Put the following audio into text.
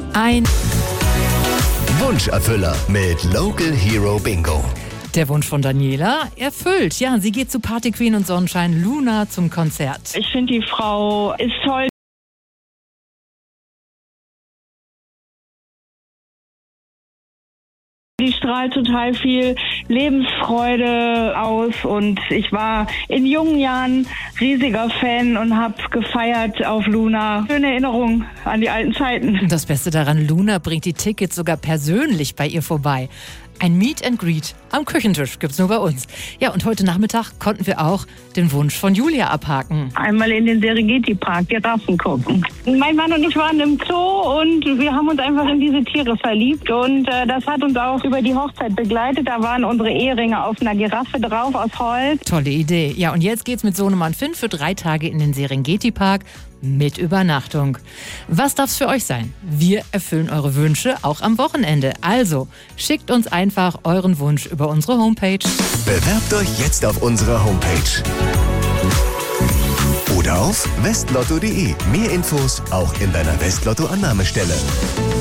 Ein Wunscherfüller mit Local Hero Bingo. Der Wunsch von Daniela erfüllt. Ja, sie geht zu Party Queen und Sonnenschein Luna zum Konzert. Ich finde, die Frau ist toll. Die strahlt total viel Lebensfreude aus und ich war in jungen Jahren riesiger Fan und habe gefeiert auf Luna. Schöne Erinnerung an die alten Zeiten. Das Beste daran, Luna bringt die Tickets sogar persönlich bei ihr vorbei. Ein Meet and Greet am Küchentisch gibt's nur bei uns. Ja, und heute Nachmittag konnten wir auch den Wunsch von Julia abhaken. Einmal in den Serengeti-Park, Giraffen gucken. Mein Mann und ich waren im Zoo und wir haben uns einfach in diese Tiere verliebt und das hat uns auch über die Hochzeit begleitet. Da waren unsere Eheringe auf einer Giraffe drauf aus Holz. Tolle Idee. Ja, und jetzt geht's mit Sohnemann Finn für 3 Tage in den Serengeti-Park mit Übernachtung. Was darf's für euch sein? Wir erfüllen eure Wünsche auch am Wochenende. Also schickt uns einfach euren Wunsch über unsere Homepage. Bewerbt euch jetzt auf unserer Homepage. Oder auf westlotto.de. Mehr Infos auch in deiner Westlotto-Annahmestelle.